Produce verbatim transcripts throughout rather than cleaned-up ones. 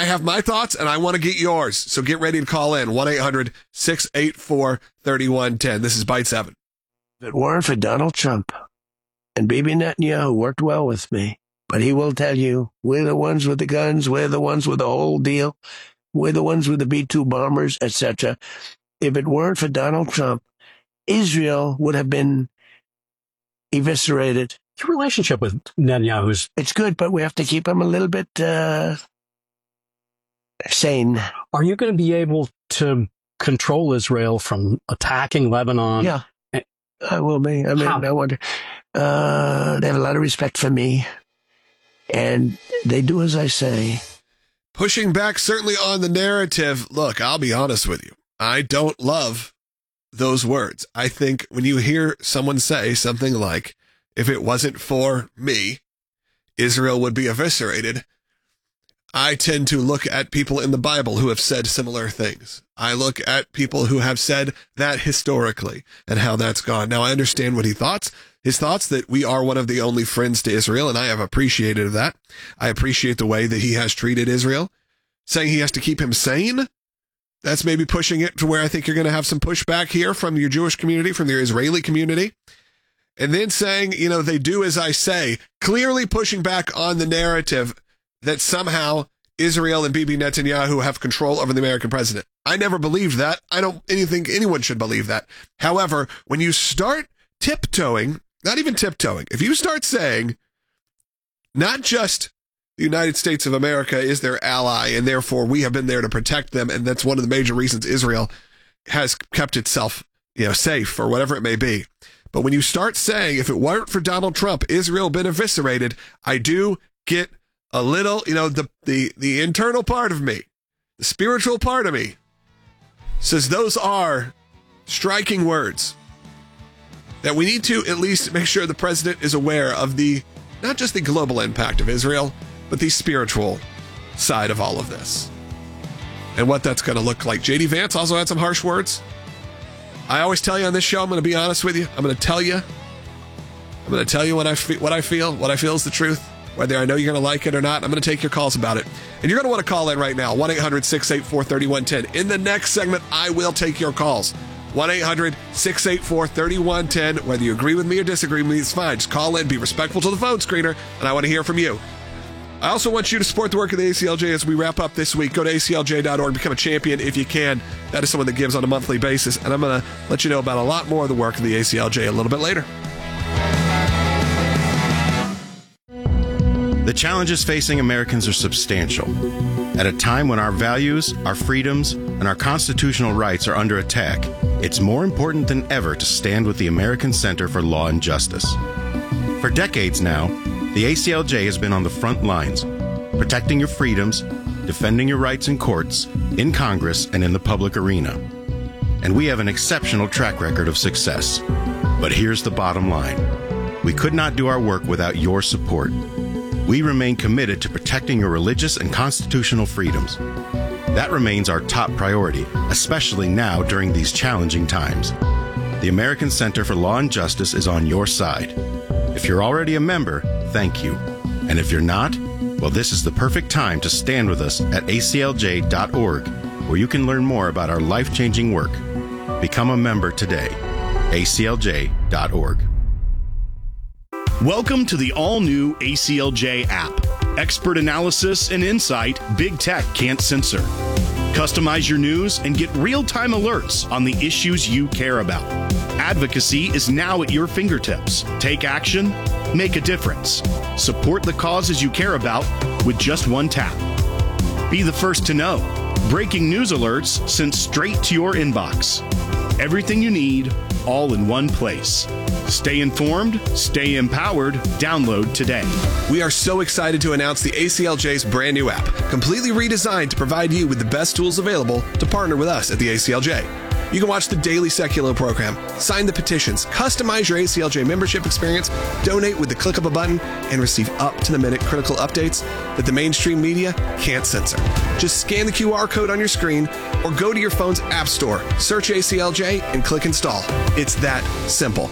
I have my thoughts, and I want to get yours. So get ready to call in. one eight hundred six eight four three one one zero. This is Bite seven. If it weren't for Donald Trump and Bibi Netanyahu worked well with me, but he will tell you, we're the ones with the guns, we're the ones with the whole deal, we're the ones with the B two bombers, et cetera. If it weren't for Donald Trump, Israel would have been eviscerated. Your relationship with Netanyahu is... It's good, but we have to keep him a little bit uh, sane. Are you going to be able to control Israel from attacking Lebanon? Yeah, I will be. I mean, How? I wonder. Uh, they have a lot of respect for me, and they do as I say. Pushing back certainly on the narrative. Look, I'll be honest with you. I don't love those words. I think when you hear someone say something like, if it wasn't for me, Israel would be eviscerated, I tend to look at people in the Bible who have said similar things. I look at people who have said that historically and how that's gone. Now, I understand what he thought. His thoughts that we are one of the only friends to Israel, and I have appreciated that. I appreciate the way that he has treated Israel. Saying he has to keep him sane, that's maybe pushing it to where I think you're going to have some pushback here from your Jewish community, from your Israeli community. And then saying, you know, they do as I say, clearly pushing back on the narrative that somehow Israel and Bibi Netanyahu have control over the American president. I never believed that. I don't think anyone should believe that. However, when you start tiptoeing, not even tiptoeing, if you start saying not just the United States of America is their ally and therefore we have been there to protect them, and that's one of the major reasons Israel has kept itself, you know, safe or whatever it may be. But when you start saying, if it weren't for Donald Trump, Israel been eviscerated, I do get a little, you know, the, the, the internal part of me, the spiritual part of me, says those are striking words that we need to at least make sure the president is aware of the, not just the global impact of Israel, but the spiritual side of all of this and what that's going to look like. J D Vance also had some harsh words. I always tell you on this show, I'm going to be honest with you. I'm going to tell you. I'm going to tell you what I, fe- what I feel. What I feel is the truth. Whether I know you're going to like it or not, I'm going to take your calls about it. And you're going to want to call in right now, one eight hundred six eight four three one one zero. In the next segment, I will take your calls. one eight hundred six eight four three one one zero. Whether you agree with me or disagree with me, it's fine. Just call in, be respectful to the phone screener, and I want to hear from you. I also want you to support the work of the A C L J as we wrap up this week. Go to A C L J dot org, become a champion if you can. That is someone that gives on a monthly basis, and I'm going to let you know about a lot more of the work of the A C L J a little bit later. The challenges facing Americans are substantial. At a time when our values, our freedoms, and our constitutional rights are under attack, it's more important than ever to stand with the American Center for Law and Justice. For decades now, the A C L J has been on the front lines, protecting your freedoms, defending your rights in courts, in Congress, and in the public arena. And we have an exceptional track record of success. But here's the bottom line. We could not do our work without your support. We remain committed to protecting your religious and constitutional freedoms. That remains our top priority, especially now during these challenging times. The American Center for Law and Justice is on your side. If you're already a member, thank you. And if you're not, well, this is the perfect time to stand with us at A C L J dot org, where you can learn more about our life-changing work. Become a member today. A C L J dot org. Welcome to the all-new A C L J app. Expert analysis and insight big tech can't censor. Customize your news and get real-time alerts on the issues you care about. Advocacy is now at your fingertips. Take action, make a difference. Support the causes you care about with just one tap. Be the first to know. Breaking news alerts sent straight to your inbox. Everything you need, all in one place. Stay informed, stay empowered, download today. We are so excited to announce the A C L J's brand new app, completely redesigned to provide you with the best tools available to partner with us at the A C L J. You can watch the daily Secular program, sign the petitions, customize your A C L J membership experience, donate with the click of a button, and receive up-to-the-minute critical updates that the mainstream media can't censor. Just scan the Q R code on your screen or go to your phone's app store, search A C L J, and click install. It's that simple.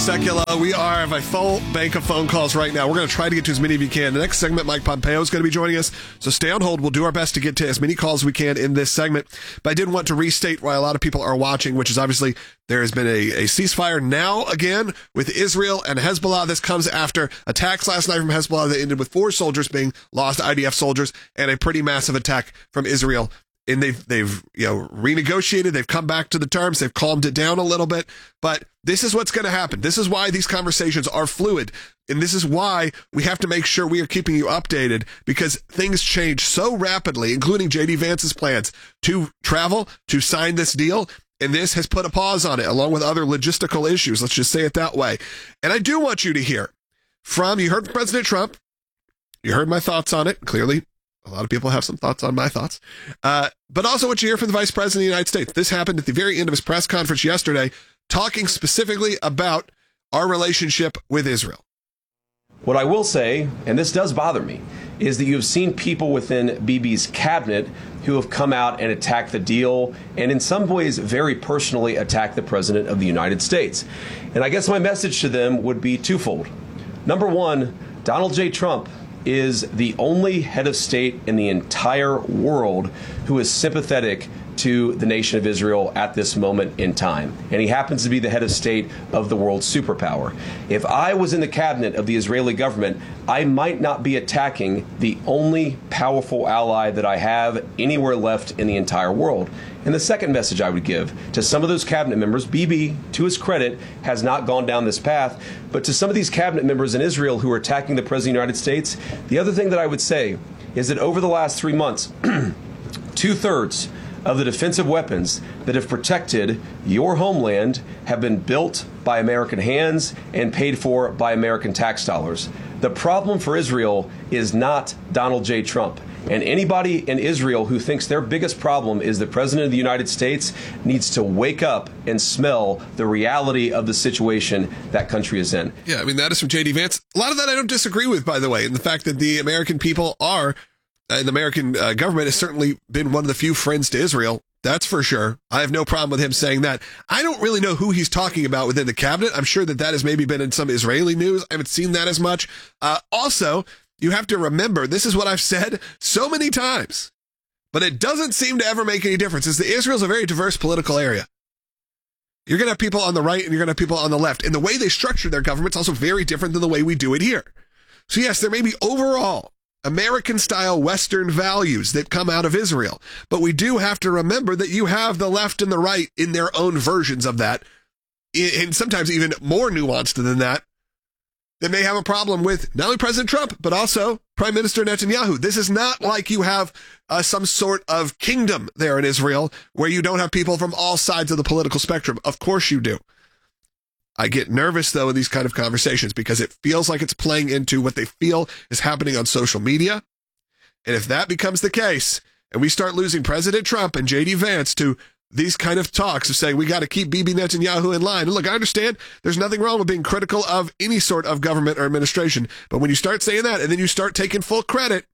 Secula. We are have a full bank of phone calls right now. We're going to try to get to as many as we can. The next segment, Mike Pompeo is going to be joining us, so stay on hold. We'll do our best to get to as many calls as we can in this segment. But I did want to restate why a lot of people are watching, which is obviously there has been a, a ceasefire now again with Israel and Hezbollah. This comes after attacks last night from Hezbollah that ended with four soldiers being lost, I D F soldiers, and a pretty massive attack from Israel. And they've, they've, you know, renegotiated. They've come back to the terms. They've calmed it down a little bit. But this is what's going to happen. This is why these conversations are fluid. And this is why we have to make sure we are keeping you updated, because things change so rapidly, including J D Vance's plans to travel, to sign this deal. And this has put a pause on it, along with other logistical issues. Let's just say it that way. And I do want you to hear from, you heard from President Trump. You heard my thoughts on it. Clearly, a lot of people have some thoughts on my thoughts. Uh, but also what you hear from the Vice President of the United States. This happened at the very end of his press conference yesterday, talking specifically about our relationship with Israel. What I will say, and this does bother me, is that you have seen people within Bibi's cabinet who have come out and attacked the deal, and in some ways very personally attacked the President of the United States. And I guess my message to them would be twofold. Number one, Donald J. Trump is the only head of state in the entire world who is sympathetic to the nation of Israel at this moment in time. And he happens to be the head of state of the world's superpower. If I was in the cabinet of the Israeli government, I might not be attacking the only powerful ally that I have anywhere left in the entire world. And the second message I would give to some of those cabinet members, Bibi, to his credit, has not gone down this path, but to some of these cabinet members in Israel who are attacking the President of the United States, the other thing that I would say is that over the last three months, two-thirds of the defensive weapons that have protected your homeland have been built by American hands and paid for by American tax dollars. The problem for Israel is not Donald J. Trump. And anybody in Israel who thinks their biggest problem is the President of the United States needs to wake up and smell the reality of the situation that country is in. Yeah, I mean, that is from J D Vance. A lot of that I don't disagree with, by the way, and the fact that the American people are Uh, the American uh, government has certainly been one of the few friends to Israel. That's for sure. I have no problem with him saying that. I don't really know who he's talking about within the cabinet. I'm sure that that has maybe been in some Israeli news. I haven't seen that as much. Uh, also, you have to remember, this is what I've said so many times, but it doesn't seem to ever make any difference, is that Israel's a very diverse political area. You're going to have people on the right and you're going to have people on the left. And the way they structure their government's also very different than the way we do it here. So yes, there may be overall American-style Western values that come out of Israel. But we do have to remember that you have the left and the right in their own versions of that, and sometimes even more nuanced than that, that may have a problem with not only President Trump, but also Prime Minister Netanyahu. This is not like you have uh, some sort of kingdom there in Israel where you don't have people from all sides of the political spectrum. Of course you do. I get nervous, though, in these kind of conversations because it feels like it's playing into what they feel is happening on social media. And if that becomes the case, and we start losing President Trump and J D Vance to these kind of talks of saying we got to keep Bibi Netanyahu in line. And look, I understand there's nothing wrong with being critical of any sort of government or administration. But when you start saying that and then you start taking full credit,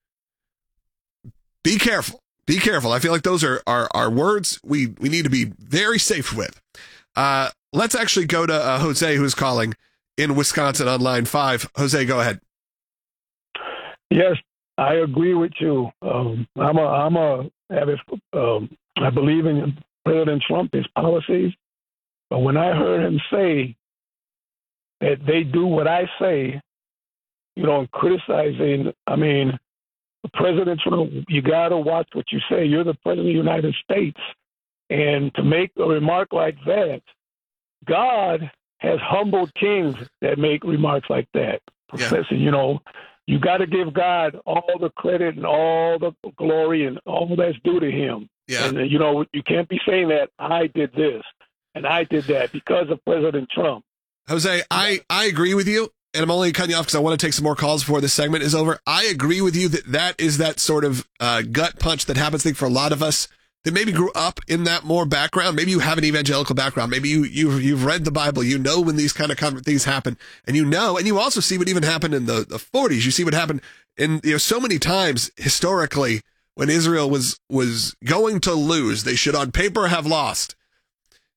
be careful. Be careful. I feel like those are, are, are words we, we need to be very safe with. Uh, Let's actually go to uh, Jose, who's calling in Wisconsin on line five. Jose, go ahead. Yes, I agree with you. Um, I'm a, I'm a, um, I believe in President Trump, his policies. But when I heard him say that they do what I say, you know, criticizing, I mean, President Trump, you got to watch what you say. You're the President of the United States. And to make a remark like that, God has humbled kings that make remarks like that. Yeah. Professor, you know, you got to give God all the credit and all the glory and all that's due to him. Yeah. And, you know, you can't be saying that I did this and I did that because of President Trump. Jose, I, I agree with you, and I'm only cutting you off because I want to take some more calls before this segment is over. I agree with you that that is that sort of uh, gut punch that happens, I think, for a lot of us that maybe grew up in that more background. Maybe you have an evangelical background. Maybe you, you've, you've read the Bible. You know when these kind of things happen. And you know, and you also see what even happened in the, the forties. You see what happened in, you know, so many times historically when Israel was, was going to lose. They should on paper have lost.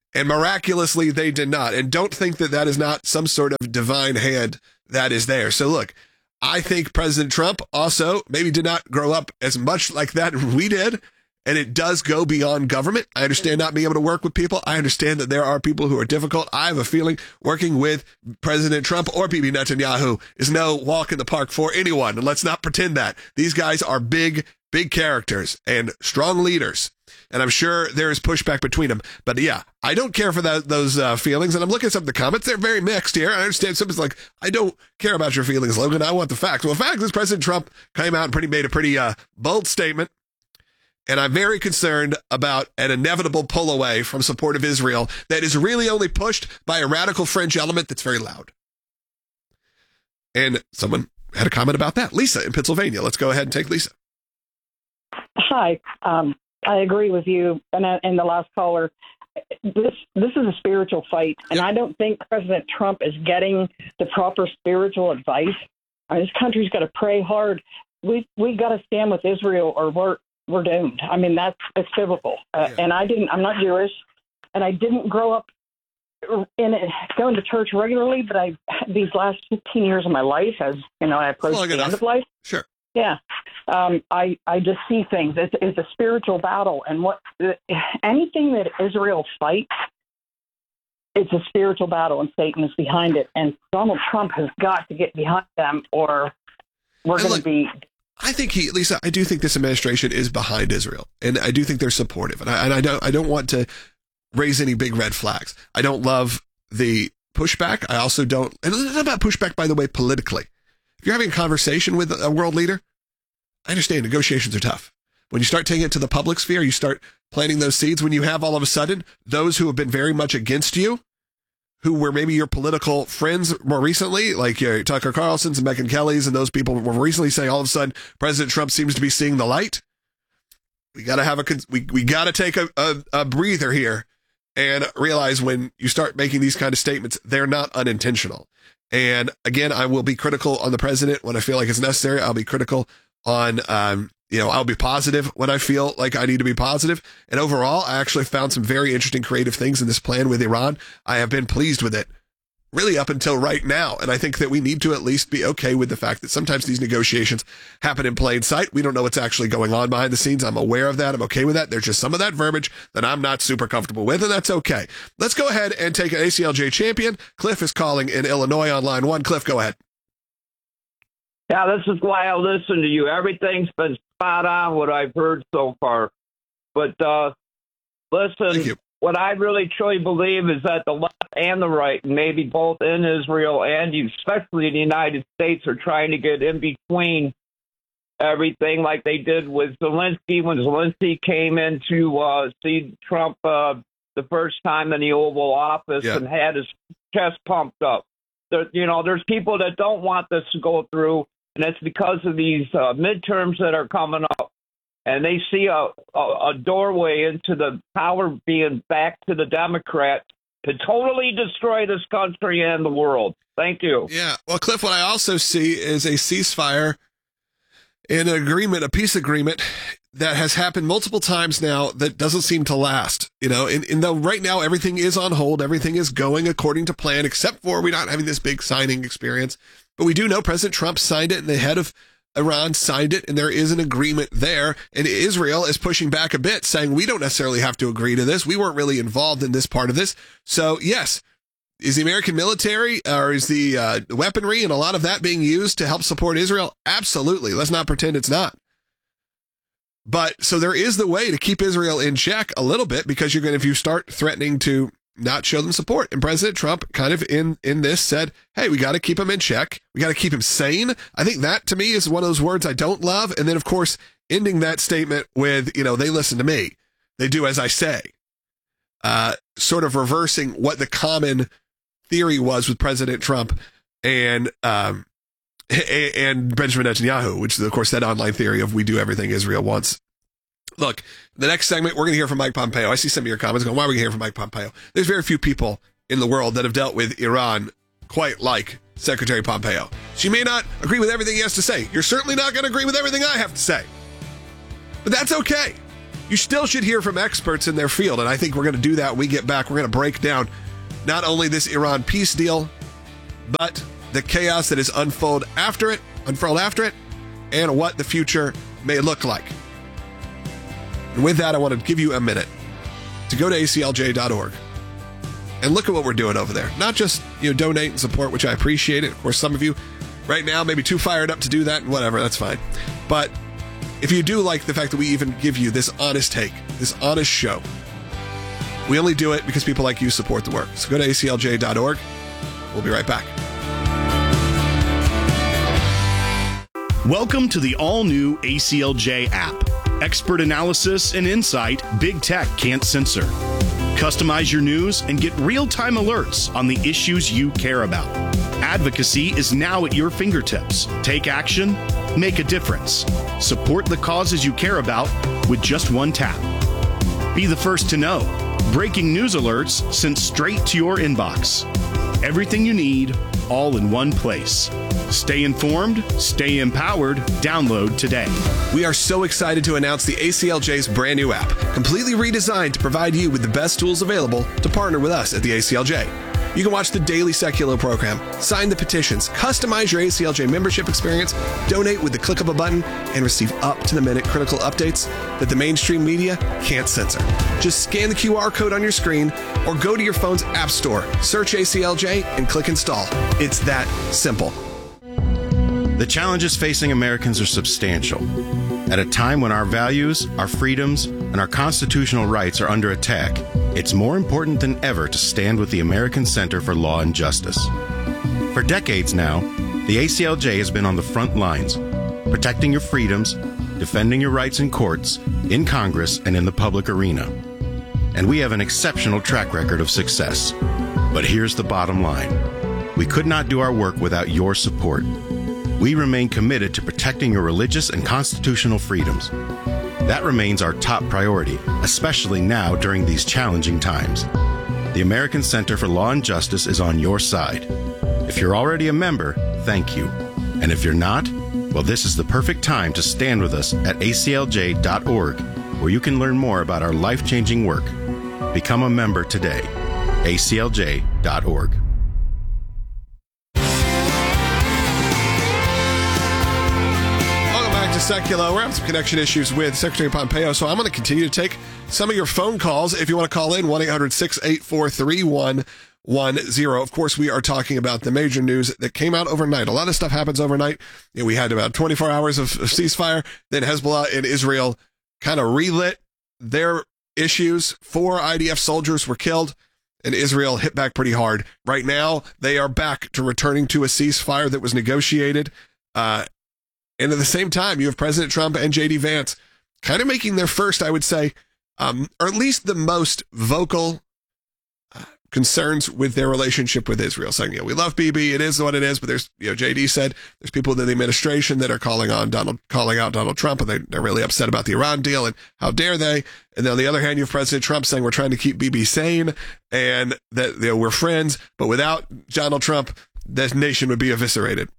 And miraculously, they did not. And don't think that that is not some sort of divine hand that is there. So look, I think President Trump also maybe did not grow up as much like that we did. And it does go beyond government. I understand not being able to work with people. I understand that there are people who are difficult. I have a feeling working with President Trump or Bibi Netanyahu is no walk in the park for anyone. And let's not pretend that. These guys are big, big characters and strong leaders. And I'm sure there is pushback between them. But yeah, I don't care for that, those uh, feelings. And I'm looking at some of the comments. They're very mixed here. I understand somebody's like, I don't care about your feelings, Logan. I want the facts. Well, the fact is President Trump came out and pretty made a pretty uh, bold statement. And I'm very concerned about an inevitable pull away from support of Israel that is really only pushed by a radical fringe element that's very loud. And someone had a comment about that. Lisa in Pennsylvania. Let's go ahead and take Lisa. Hi. Um, I agree with you and, and the last caller. This this is a spiritual fight, and I don't think President Trump is getting the proper spiritual advice. I mean, this country's got to pray hard. We we got to stand with Israel, or we're we're doomed. I mean, that's it's biblical. Uh, yeah. And I didn't. I'm not Jewish, and I didn't grow up in it, going to church regularly. But I these last fifteen years of my life, as you know, I approached the end of life. Sure. Yeah, um, I I just see things. It's, it's a spiritual battle, and what anything that Israel fights, it's a spiritual battle, and Satan is behind it. And Donald Trump has got to get behind them, or we're going to be. I think he, Lisa, I do think this administration is behind Israel, and I do think they're supportive. And I, and I don't, I don't want to raise any big red flags. I don't love the pushback. I also don't, and it's not about pushback, by the way, politically. If you're having a conversation with a world leader, I understand negotiations are tough. When you start taking it to the public sphere, you start planting those seeds. When you have all of a sudden those who have been very much against you, who were maybe your political friends more recently, like uh, Tucker Carlson's and Megyn Kelly's, and those people were recently saying all of a sudden President Trump seems to be seeing the light. We got to have a we we got to take a, a, a breather here and realize when you start making these kind of statements, they're not unintentional. And again, I will be critical on the president when I feel like it's necessary. I'll be critical on, um, you know, I'll be positive when I feel like I need to be positive. And overall, I actually found some very interesting creative things in this plan with Iran. I have been pleased with it really up until right now. And I think that we need to at least be okay with the fact that sometimes these negotiations happen in plain sight. We don't know what's actually going on behind the scenes. I'm aware of that. I'm okay with that. There's just some of that verbiage that I'm not super comfortable with, and that's okay. Let's go ahead and take an A C L J champion. Cliff is calling in Illinois on line one. Cliff, go ahead. Yeah, this is why I listen to you. Everything's been spot on what I've heard so far. But uh, listen, what I really truly believe is that the left and the right, maybe both in Israel and especially in the United States, are trying to get in between everything like they did with Zelensky when Zelensky came in to uh, see Trump uh, the first time in the Oval Office yeah. and had his chest pumped up. There, you know, there's people that don't want this to go through, and it's because of these uh, midterms that are coming up. And they see a, a, a doorway into the power being back to the Democrats to totally destroy this country and the world. Thank you. Yeah. Well, Cliff, what I also see is a ceasefire and an agreement, a peace agreement that has happened multiple times now that doesn't seem to last. You know, and, and though right now everything is on hold, everything is going according to plan, except for we're not having this big signing experience. But we do know President Trump signed it and the head of Iran signed it, and there is an agreement there. And Israel is pushing back a bit, saying we don't necessarily have to agree to this. We weren't really involved in this part of this. So, yes, is the American military or is the uh, weaponry and a lot of that being used to help support Israel? Absolutely. Let's not pretend it's not. But so there is the way to keep Israel in check a little bit, because you're going to, if you start threatening to not show them support. And President Trump kind of in, in this said, hey, we got to keep him in check. We got to keep him sane. I think that to me is one of those words I don't love. And then, of course, ending that statement with, you know, they listen to me. They do as I say. Uh, sort of reversing what the common theory was with President Trump and, um, and Benjamin Netanyahu, which is, of course, that online theory of we do everything Israel wants. Look, the next segment, we're going to hear from Mike Pompeo. I see some of your comments going, why are we going to hear from Mike Pompeo? There's very few people in the world that have dealt with Iran quite like Secretary Pompeo. She may not agree with everything he has to say. You're certainly not going to agree with everything I have to say. But that's okay. you still should hear from experts in their field. And I think we're going to do that when we get back. We're going to break down not only this Iran peace deal, but the chaos that is unfold after it, unfurled after it, and what the future may look like. And with that, I want to give you a minute to go to A C L J dot org and look at what we're doing over there. Not just, you know, donate and support, which I appreciate it. Of course, some of you right now may be too fired up to do that, and whatever, that's fine. But if you do like the fact that we even give you this honest take, this honest show, we only do it because people like you support the work. So go to A C L J dot org. We'll be right back. Welcome to the all-new A C L J app. Expert analysis and insight big tech can't censor. Customize your news and get real-time alerts on the issues you care about. Advocacy is now at your fingertips. Take action, make a difference. Support the causes you care about with just one tap. Be the first to know. Breaking news alerts sent straight to your inbox. Everything you need, all in one place. Stay informed, stay empowered. Download today. We are so excited to announce the A C L J's brand new app, completely redesigned to provide you with the best tools available to partner with us at the A C L J. You can watch the daily Secular program, sign the petitions, customize your A C L J membership experience, donate with the click of a button, and receive up-to-the-minute critical updates that the mainstream media can't censor. Just scan the Q R code on your screen or go to your phone's app store, search A C L J, and click install. It's that simple. The challenges facing Americans are substantial. At a time when our values, our freedoms, and our constitutional rights are under attack, it's more important than ever to stand with the American Center for Law and Justice. For decades now, the A C L J has been on the front lines, protecting your freedoms, defending your rights in courts, in Congress, and in the public arena. And we have an exceptional track record of success. But here's the bottom line. We could not do our work without your support. We remain committed to protecting your religious and constitutional freedoms. That remains our top priority, especially now during these challenging times. The American Center for Law and Justice is on your side. If you're already a member, thank you. And if you're not, well, this is the perfect time to stand with us at A C L J dot org, where you can learn more about our life-changing work. Become a member today. A C L J dot org. Secular. We're having some connection issues with Secretary Pompeo, so I'm going to continue to take some of your phone calls. If you want to call in, one eight hundred six eight four three one one zero. Of course, we are talking about the major news that came out overnight. A lot of stuff happens overnight. You know, we had about twenty-four hours of, of ceasefire. Then Hezbollah and Israel kind of relit their issues. Four I D F soldiers were killed, and Israel hit back pretty hard. Right now, they are back to returning to a ceasefire that was negotiated. Uh, And at the same time, you have President Trump and J D Vance kind of making their first, I would say, um, or at least the most vocal uh, concerns with their relationship with Israel, saying, you know, we love Bibi, it is what it is, but there's, you know, J D said there's people in the administration that are calling on Donald, calling out Donald Trump, and they, they're really upset about the Iran deal, and how dare they? And then on the other hand, you have President Trump saying we're trying to keep Bibi sane, and that, you know, we're friends, but without Donald Trump, the nation would be eviscerated.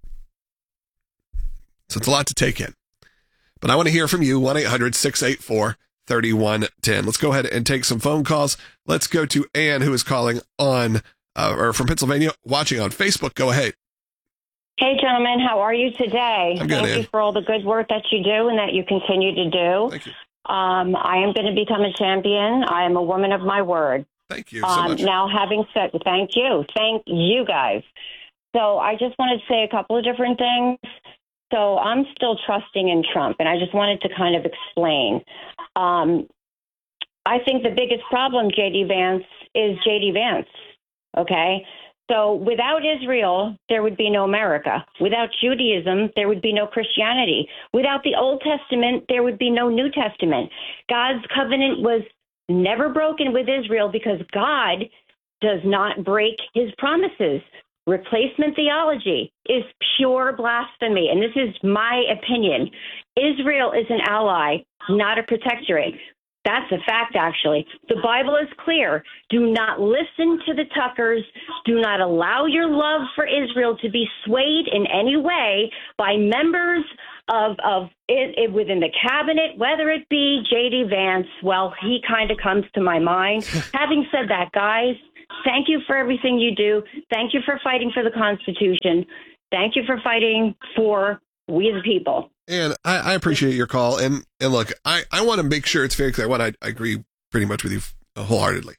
So it's a lot to take in. But I want to hear from you, one eight hundred six eight four three one one zero. Let's go ahead and take some phone calls. Let's go to Ann, who is calling on, uh, or from Pennsylvania, watching on Facebook. Go ahead. Hey, gentlemen, how are you today? I'm good, Thank Ann. you for all the good work that you do and that you continue to do. Thank you. Um, I am going to become a champion. I am a woman of my word. Thank you so um, much. Now, having said, thank you. Thank you guys. So I just wanted to say a couple of different things. So I'm still trusting in Trump, and I just wanted to kind of explain. Um, I think the biggest problem, J D Vance, is J D Vance, okay? So without Israel, there would be no America. Without Judaism, there would be no Christianity. Without the Old Testament, there would be no New Testament. God's covenant was never broken with Israel because God does not break his promises. Replacement theology is pure blasphemy, and this is my opinion. Israel is an ally, not a protectorate. That's a fact, actually. The Bible is clear. Do not listen to the Tuckers. Do not allow your love for Israel to be swayed in any way by members of of it, it within the cabinet, whether it be J D Vance. Well, he kind of comes to my mind. Having said that, guys, thank you for everything you do. Thank you for fighting for the Constitution. Thank you for fighting for we the people. And I, I appreciate your call. And and look, I, I want to make sure it's very clear. One, I, I agree pretty much with you wholeheartedly.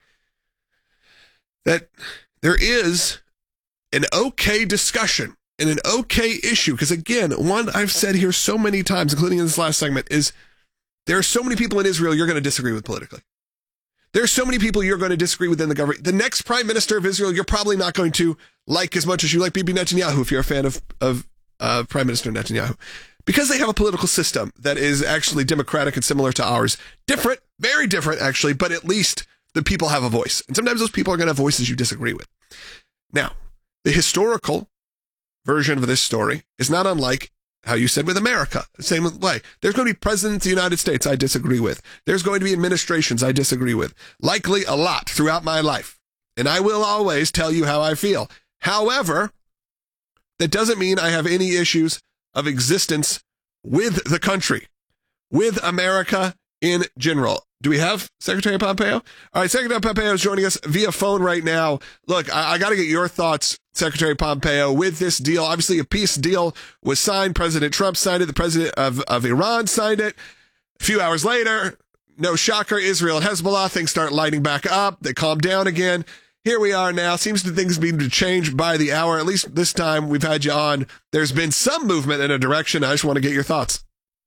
That there is an okay discussion and an okay issue. Because again, one I've said here so many times, including in this last segment, is there are so many people in Israel you're going to disagree with politically. There are so many people you're going to disagree with in the government. The next prime minister of Israel, you're probably not going to like as much as you like Bibi Netanyahu if you're a fan of, of uh, Prime Minister Netanyahu. Because they have a political system that is actually democratic and similar to ours. Different, very different, actually, but at least the people have a voice. And sometimes those people are going to have voices you disagree with. Now, the historical version of this story is not unlike how you said with America. The same way. There's going to be presidents of the United States I disagree with. There's going to be administrations I disagree with. Likely a lot throughout my life. And I will always tell you how I feel. However, that doesn't mean I have any issues of existence with the country, with America in general. Do we have Secretary Pompeo? All right, Secretary Pompeo is joining us via phone right now. Look, I, I got to get your thoughts, Secretary Pompeo, with this deal. Obviously, a peace deal was signed. President Trump signed it. The president of, of Iran signed it. A few hours later, no shocker, Israel and Hezbollah, things start lighting back up. They calm down again. Here we are now. Seems that things need to change by the hour. At least this time we've had you on. There's been some movement in a direction. I just want to get your thoughts.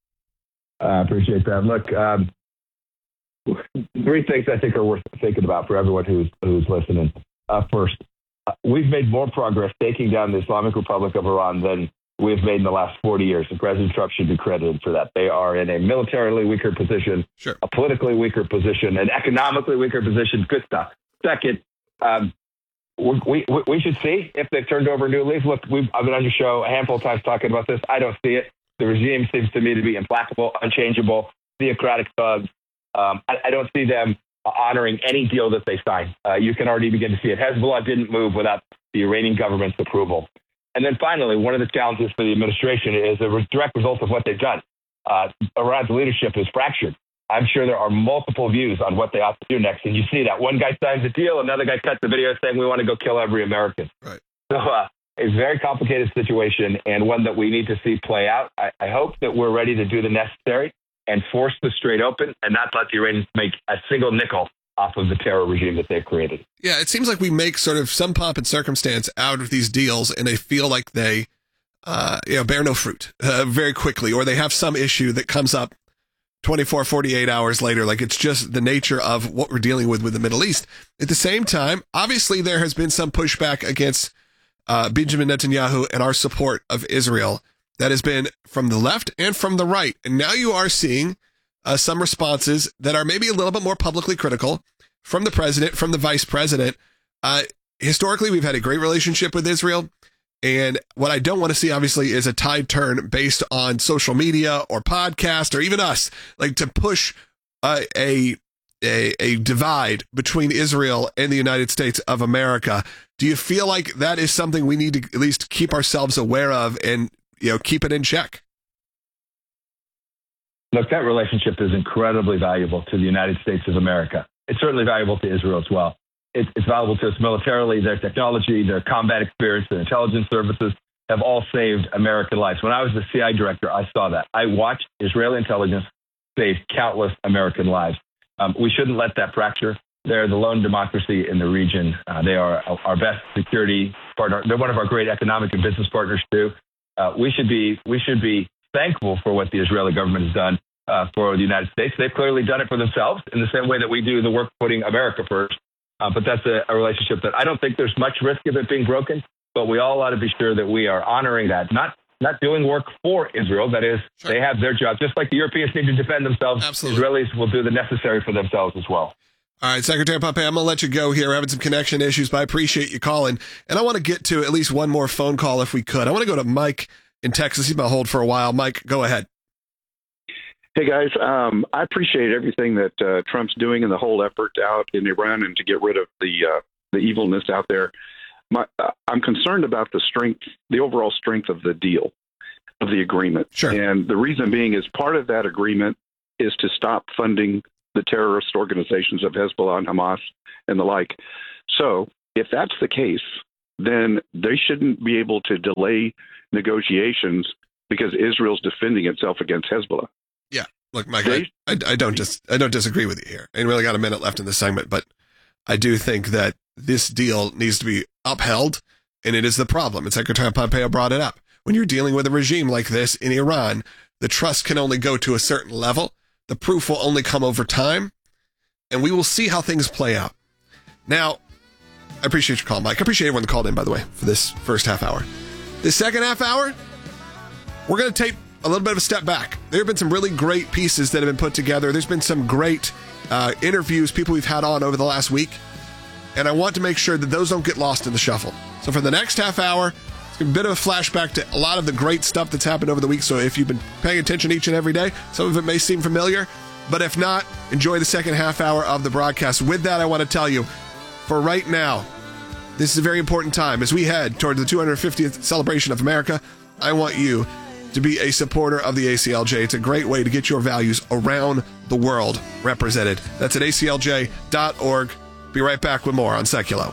I appreciate that. Look, um, three things I think are worth thinking about for everyone who's who's listening. Uh, first, uh, we've made more progress taking down the Islamic Republic of Iran than we've made in the last forty years, and President Trump should be credited for that. They are in a militarily weaker position, sure. a politically weaker position, an economically weaker position. Good stuff. Second, Um, we, we we should see if they've turned over a new leaf. Look, we've, I've been on your show a handful of times talking about this. I don't see it. The regime seems to me to be implacable, unchangeable, theocratic thugs. Um, I, I don't see them honoring any deal that they sign. Uh, you can already begin to see it. Hezbollah didn't move without the Iranian government's approval. And then finally, one of the challenges for the administration is a direct result of what they've done. Uh, Iran's leadership is fractured. I'm sure there are multiple views on what they ought to do next. And you see that one guy signs a deal, another guy cuts a video saying we want to go kill every American. Right. So uh, it's a very complicated situation and one that we need to see play out. I, I hope that we're ready to do the necessary and force the Strait open and not let the Iranians make a single nickel off of the terror regime that they've created. Yeah, it seems like we make sort of some pomp and circumstance out of these deals and they feel like they uh, you know, bear no fruit uh, very quickly, or they have some issue that comes up twenty-four, forty-eight hours later. Like it's just the nature of what we're dealing with with the Middle East. At the same time, obviously there has been some pushback against uh, Benjamin Netanyahu and our support of Israel that has been from the left and from the right. And now you are seeing uh, some responses that are maybe a little bit more publicly critical from the president, from the vice president. Uh, historically, we've had a great relationship with Israel. And what I don't want to see, obviously, is a tide turn based on social media or podcast or even us, like to push uh, a, a a divide between Israel and the United States of America. Do you feel like that is something we need to at least keep ourselves aware of and, you know, keep it in check? Look, that relationship is incredibly valuable to the United States of America. It's certainly valuable to Israel as well. It's valuable to us militarily. Their technology, their combat experience, their intelligence services have all saved American lives. When I was the C I A director, I saw that. I watched Israeli intelligence save countless American lives. Um, we shouldn't let that fracture. They're the lone democracy in the region. Uh, they are our best security partner. They're one of our great economic and business partners too. Uh, we should be we should be thankful for what the Israeli government has done uh, for the United States. They've clearly done it for themselves in the same way that we do the work putting America first. Uh, but that's a, a relationship that I don't think there's much risk of it being broken, but we all ought to be sure that we are honoring that, not not doing work for Israel. That is, sure. They have their job, just like the Europeans need to defend themselves. Absolutely. Israelis will do the necessary for themselves as well. All right, Secretary Pompeo, I'm going to let you go here. We're having some connection issues, but I appreciate you calling. And I want to get to at least one more phone call if we could. I want to go to Mike in Texas. He's been on hold for a while. Mike, go ahead. Hey, guys. Um, I appreciate everything that uh, Trump's doing and the whole effort out in Iran and to get rid of the uh, the evilness out there. My, uh, I'm concerned about the strength, the overall strength of the deal, of the agreement. Sure. And the reason being is part of that agreement is to stop funding the terrorist organizations of Hezbollah and Hamas and the like. So if that's the case, then they shouldn't be able to delay negotiations because Israel's defending itself against Hezbollah. Yeah. Look, Mike, I, I, I don't just I don't disagree with you here. I really got a minute left in this segment, but I do think that this deal needs to be upheld, and it is the problem. And Secretary Pompeo brought it up. When you're dealing with a regime like this in Iran, the trust can only go to a certain level. The proof will only come over time, and we will see how things play out. Now, I appreciate your call, Mike. I appreciate everyone that called in, by the way, for this first half hour. This second half hour, we're going to take a little bit of a step back. There have been some really great pieces that have been put together. There's been some great uh, interviews, people we've had on over the last week, and I want to make sure that those don't get lost in the shuffle. So for the next half hour, it's a bit of a flashback to a lot of the great stuff that's happened over the week. So if you've been paying attention each and every day, some of it may seem familiar, but if not, enjoy the second half hour of the broadcast. With that, I want to tell you, for right now, this is a very important time. As we head toward the two hundred fiftieth celebration of America, I want you to be a supporter of the A C L J. It's a great way to get your values around the world represented. That's at A C L J dot org. Be right back with more on Seculo.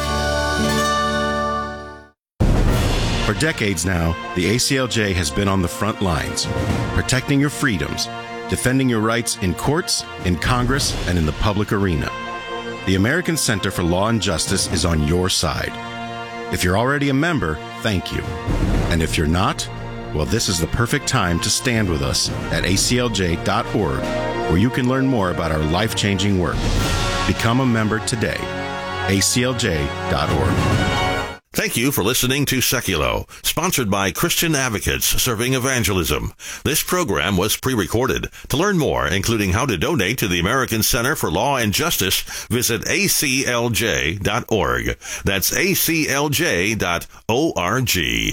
For decades now, the A C L J has been on the front lines, protecting your freedoms, defending your rights in courts, in Congress, and in the public arena. The American Center for Law and Justice is on your side. If you're already a member, thank you. And if you're not, well, this is the perfect time to stand with us at A C L J dot org, where you can learn more about our life-changing work. Become a member today. A C L J dot org. Thank you for listening to Seculo, sponsored by Christian Advocates Serving Evangelism. This program was pre-recorded. To learn more, including how to donate to the American Center for Law and Justice, visit A C L J dot org. That's A C L J dot org.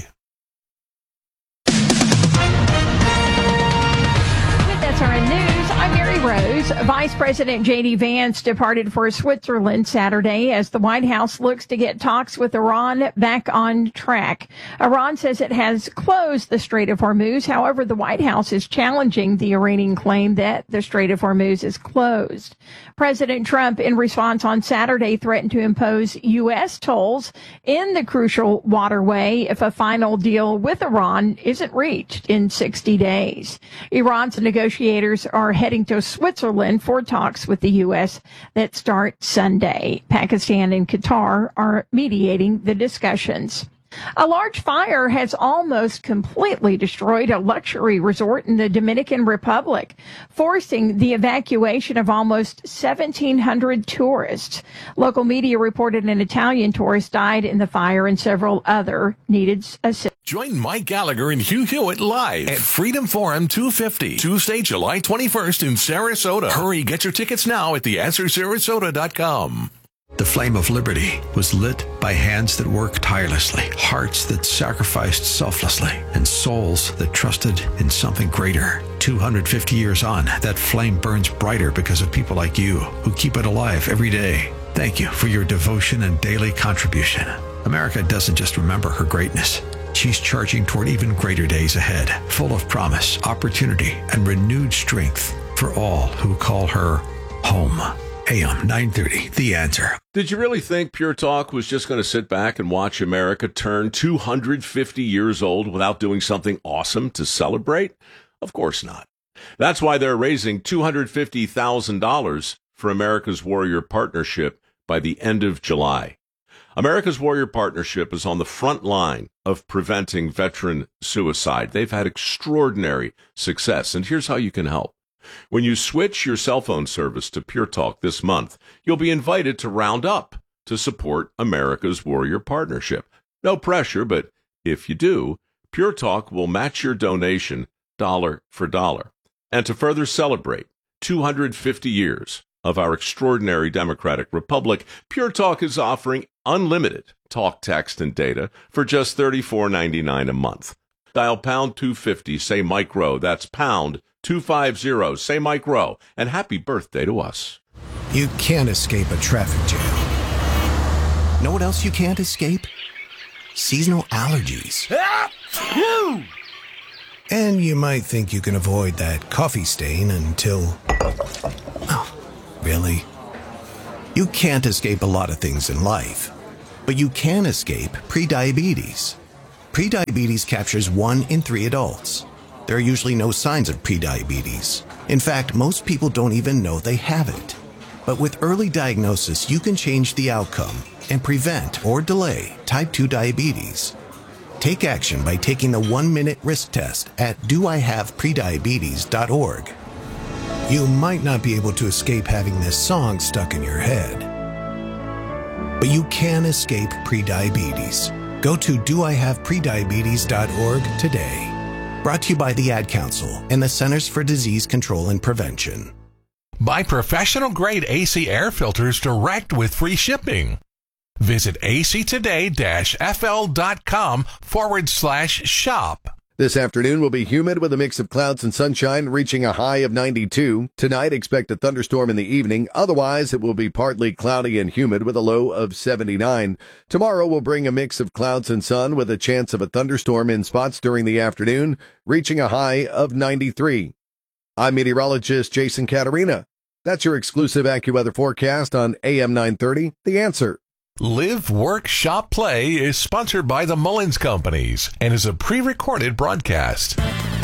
That's our news. I'm Mary Rose. Vice President J D Vance departed for Switzerland Saturday as the White House looks to get talks with Iran back on track. Iran says it has closed the Strait of Hormuz. However, the White House is challenging the Iranian claim that the Strait of Hormuz is closed. President Trump, in response on Saturday, threatened to impose U S tolls in the crucial waterway if a final deal with Iran isn't reached in sixty days. Iran's negotiators are heading to Switzerland for talks with the U S that start Sunday. Pakistan and Qatar are mediating the discussions. A large fire has almost completely destroyed a luxury resort in the Dominican Republic, forcing the evacuation of almost seventeen hundred tourists. Local media reported an Italian tourist died in the fire and several other needed assistance. Join Mike Gallagher and Hugh Hewitt live at Freedom Forum two fifty, Tuesday, July twenty-first in Sarasota. Hurry, get your tickets now at the answer sarasota dot com. The flame of liberty was lit by hands that worked tirelessly, hearts that sacrificed selflessly, and souls that trusted in something greater. two hundred fifty years on, that flame burns brighter because of people like you who keep it alive every day. Thank you for your devotion and daily contribution. America doesn't just remember her greatness. She's charging toward even greater days ahead, full of promise, opportunity, and renewed strength for all who call her home. A M nine thirty, The Answer. Did you really think Pure Talk was just going to sit back and watch America turn two hundred fifty years old without doing something awesome to celebrate? Of course not. That's why they're raising two hundred fifty thousand dollars for America's Warrior Partnership by the end of July. America's Warrior Partnership is on the front line of preventing veteran suicide. They've had extraordinary success, and here's how you can help. When you switch your cell phone service to Pure Talk this month, you'll be invited to round up to support America's Warrior Partnership. No pressure, but if you do, Pure Talk will match your donation dollar for dollar. And to further celebrate two hundred fifty years of our extraordinary democratic republic, Pure Talk is offering unlimited talk, text, and data for just thirty-four ninety-nine a month. Dial pound two fifty, say Mike Rowe. That's pound two five zero. Say Mike Rowe, and happy birthday to us. You can't escape a traffic jam. Know what else you can't escape? Seasonal allergies. And you might think you can avoid that coffee stain until... Oh, really? You can't escape a lot of things in life, but you can escape prediabetes. Prediabetes captures one in three adults. There are usually no signs of prediabetes. In fact, most people don't even know they have it. But with early diagnosis, you can change the outcome and prevent or delay type two diabetes. Take action by taking the one-minute risk test at do I have prediabetes dot org. You might not be able to escape having this song stuck in your head, but you can escape prediabetes. Go to do I have prediabetes dot org today. Brought to you by the Ad Council and the Centers for Disease Control and Prevention. Buy professional-grade A C air filters direct with free shipping. Visit actoday-fl.com forward slash shop. This afternoon will be humid with a mix of clouds and sunshine, reaching a high of ninety-two. Tonight, expect a thunderstorm in the evening. Otherwise, it will be partly cloudy and humid with a low of seventy-nine. Tomorrow will bring a mix of clouds and sun with a chance of a thunderstorm in spots during the afternoon, reaching a high of ninety-three. I'm meteorologist Jason Caterina. That's your exclusive AccuWeather forecast on A M nine thirty, The Answer. Live, Work, Shop, Play is sponsored by the Mullins Companies and is a pre-recorded broadcast.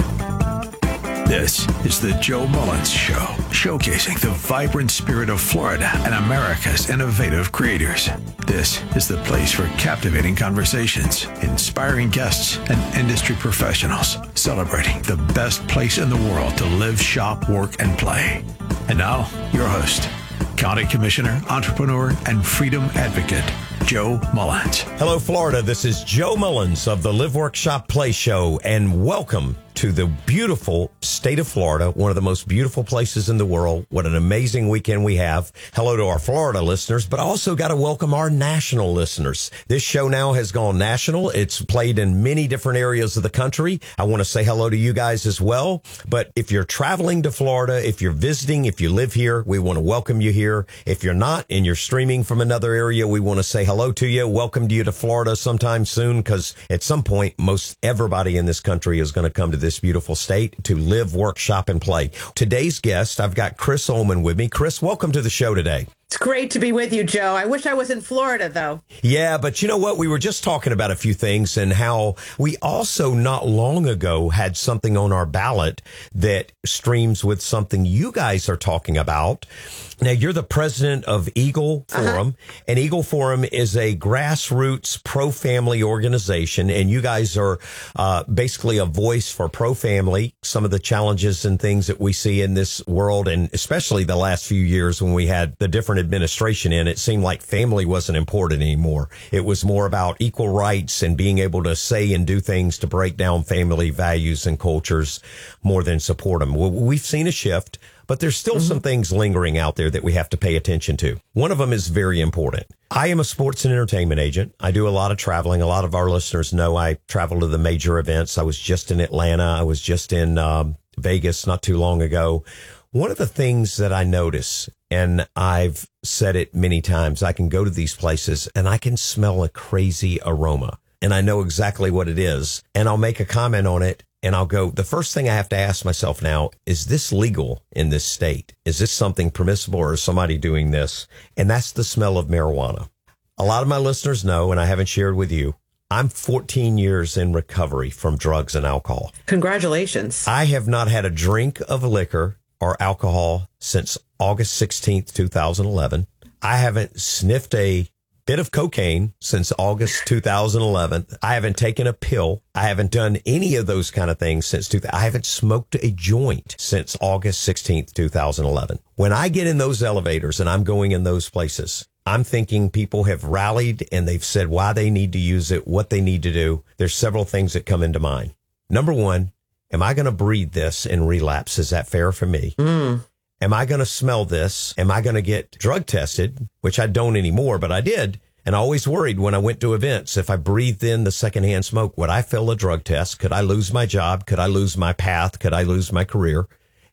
This is the Joe Mullins Show, showcasing the vibrant spirit of Florida and America's innovative creators. This is the place for captivating conversations, inspiring guests, and industry professionals, celebrating the best place in the world to live, shop, work, and play. And now, your host, County Commissioner, entrepreneur, and freedom advocate, Joe Mullins. Hello, Florida. This is Joe Mullins of the Live, Work, Shop, Play Show, and welcome to the beautiful state of Florida, one of the most beautiful places in the world. What an amazing weekend we have. Hello to our Florida listeners, but also got to welcome our national listeners. This show now has gone national. It's played in many different areas of the country. I want to say hello to you guys as well. But if you're traveling to Florida, if you're visiting, if you live here, we want to welcome you here. If you're not and you're streaming from another area, we want to say hello to you. Welcome to you to Florida sometime soon, because at some point, most everybody in this country is going to come to this beautiful state to live, work, shop, and play. Today's guest, I've got Chris Ullman with me. Chris, welcome to the show today. It's great to be with you, Joe. I wish I was in Florida, though. Yeah, but you know what? We were just talking about a few things and how we also not long ago had something on our ballot that streams with something you guys are talking about. Now, you're the president of Eagle Forum, uh-huh. and Eagle Forum is a grassroots pro-family organization, and you guys are uh, basically a voice for pro-family, some of the challenges and things that we see in this world, and especially the last few years when we had the different administration in, it seemed like family wasn't important anymore. It was more about equal rights and being able to say and do things to break down family values and cultures more than support them. Well, we've seen a shift, but there's still mm-hmm. some things lingering out there that we have to pay attention to. One of them is very important. I am a sports and entertainment agent. I do a lot of traveling. A lot of our listeners know I travel to the major events. I was just in Atlanta. I was just in um, Vegas not too long ago. One of the things that I notice, and I've said it many times, I can go to these places and I can smell a crazy aroma, and I know exactly what it is, and I'll make a comment on it. And I'll go, the first thing I have to ask myself now, is this legal in this state? Is this something permissible, or is somebody doing this? And that's the smell of marijuana. A lot of my listeners know, and I haven't shared with you, I'm fourteen years in recovery from drugs and alcohol. Congratulations. I have not had a drink of liquor or alcohol since August sixteenth, two thousand eleven. I haven't sniffed a bit of cocaine since August two thousand eleven. I haven't taken a pill. I haven't done any of those kind of things since two thousand. I haven't smoked a joint since August sixteenth, two thousand eleven. When I get in those elevators and I'm going in those places, I'm thinking people have rallied and they've said why they need to use it, what they need to do. There's several things that come into mind. Number one, am I going to breathe this and relapse? Is that fair for me? Mm. Am I going to smell this? Am I going to get drug tested? Which I don't anymore, but I did. And I always worried when I went to events, if I breathed in the secondhand smoke, would I fail a drug test? Could I lose my job? Could I lose my path? Could I lose my career?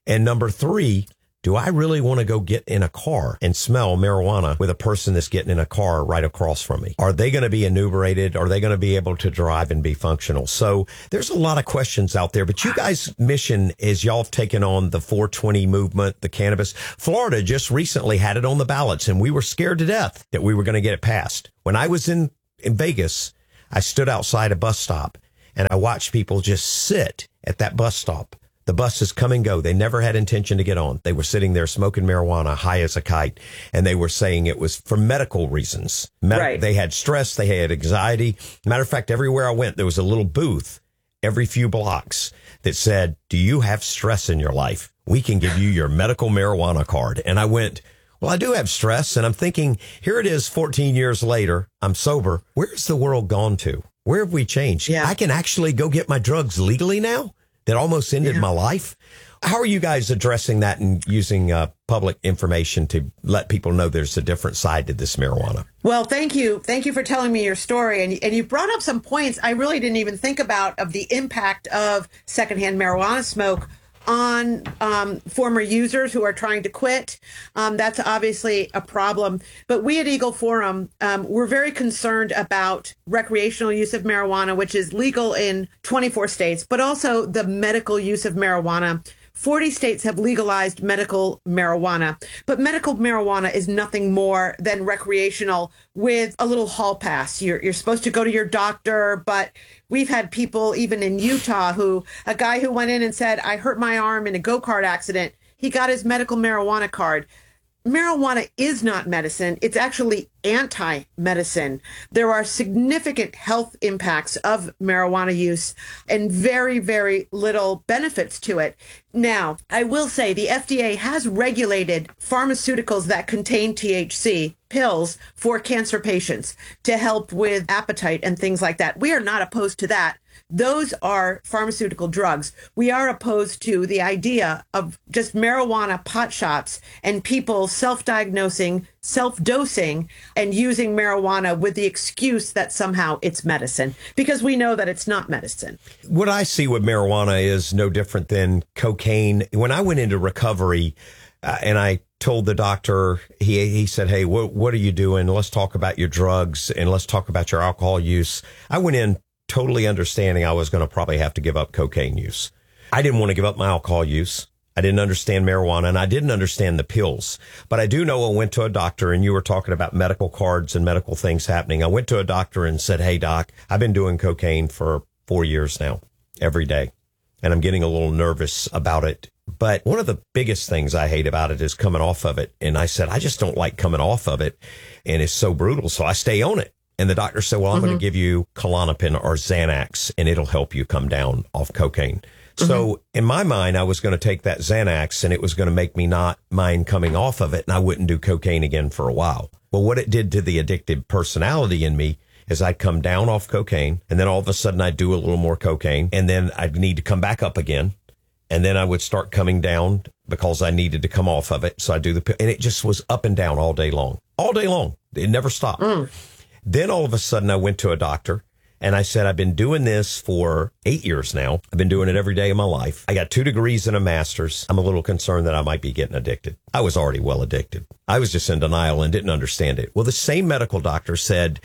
And number three, do I really want to go get in a car and smell marijuana with a person that's getting in a car right across from me? Are they going to be inebriated? Are they going to be able to drive and be functional? So there's a lot of questions out there, but you guys' mission is y'all have taken on the four twenty movement, the cannabis. Florida just recently had it on the ballots, and we were scared to death that we were going to get it passed. When I was in, in Vegas, I stood outside a bus stop and I watched people just sit at that bus stop. The buses come and go. They never had intention to get on. They were sitting there smoking marijuana, high as a kite, and they were saying it was for medical reasons. Med- right. They had stress. They had anxiety. Matter of fact, everywhere I went, there was a little booth every few blocks that said, do you have stress in your life? We can give you your medical marijuana card. And I went, well, I do have stress. And I'm thinking, here it is fourteen years later. I'm sober. Where's the world gone to? Where have we changed? Yeah. I can actually go get my drugs legally now? That almost ended yeah. my life. How are you guys addressing that and using uh, public information to let people know there's a different side to this marijuana? Well, thank you. Thank you for telling me your story. And, and you brought up some points I really didn't even think about of the impact of secondhand marijuana smoke on um, former users who are trying to quit. Um, that's obviously a problem. But we at Eagle Forum, um, we're very concerned about recreational use of marijuana, which is legal in twenty-four states, but also the medical use of marijuana. forty states have legalized medical marijuana, but medical marijuana is nothing more than recreational with a little hall pass. You're, you're supposed to go to your doctor, but we've had people even in Utah who, a guy who went in and said, I hurt my arm in a go-kart accident. He got his medical marijuana card. Marijuana is not medicine. It's actually anti-medicine. There are significant health impacts of marijuana use and very, very little benefits to it. Now, I will say the F D A has regulated pharmaceuticals that contain T H C pills for cancer patients to help with appetite and things like that. We are not opposed to that. Those are pharmaceutical drugs. We are opposed to the idea of just marijuana pot shops and people self-diagnosing, self-dosing, and using marijuana with the excuse that somehow it's medicine, because we know that it's not medicine. What I see with marijuana is no different than cocaine. When I went into recovery uh, and I told the doctor, he he said, hey, what, what are you doing? Let's talk about your drugs and let's talk about your alcohol use. I went in totally understanding I was going to probably have to give up cocaine use. I didn't want to give up my alcohol use. I didn't understand marijuana, and I didn't understand the pills. But I do know I went to a doctor, and you were talking about medical cards and medical things happening. I went to a doctor and said, hey, doc, I've been doing cocaine for four years now, every day, and I'm getting a little nervous about it. But one of the biggest things I hate about it is coming off of it. And I said, I just don't like coming off of it, and it's so brutal, so I stay on it. And the doctor said, well, I'm mm-hmm. going to give you Klonopin or Xanax, and it'll help you come down off cocaine. Mm-hmm. So in my mind, I was going to take that Xanax, and it was going to make me not mind coming off of it, and I wouldn't do cocaine again for a while. Well, what it did to the addictive personality in me is I'd come down off cocaine, and then all of a sudden I'd do a little more cocaine, and then I'd need to come back up again. And then I would start coming down because I needed to come off of it. So I do the, and it just was up and down all day long, all day long. It never stopped. Mm. Then all of a sudden I went to a doctor and I said, I've been doing this for eight years now. I've been doing it every day of my life. I got two degrees and a master's. I'm a little concerned that I might be getting addicted. I was already well addicted. I was just in denial and didn't understand it. Well, the same medical doctor said,